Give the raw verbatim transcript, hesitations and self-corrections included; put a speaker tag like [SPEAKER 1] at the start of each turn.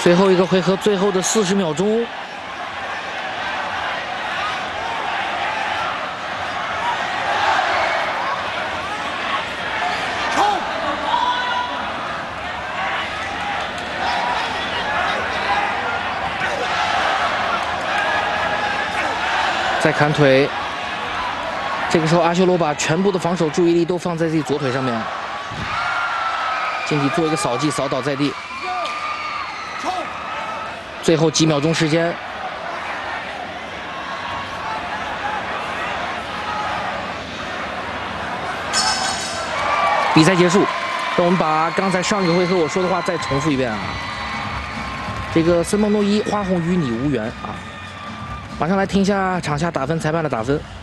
[SPEAKER 1] 最后一个回合，最后的四十秒钟。 再砍腿，这个时候阿修罗把全部的防守注意力都放在自己左腿上面，进体做一个扫击，扫倒在地。最后几秒钟时间，比赛结束。那我们把刚才上一个回合我说的话再重复一遍啊。这个森梦诺一花红与你无缘啊。 马上来听一下场下打分裁判的打分。